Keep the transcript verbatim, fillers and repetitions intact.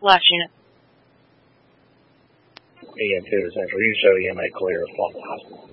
Last unit. E M two to Central. You show E M A clear of Falls Hospital.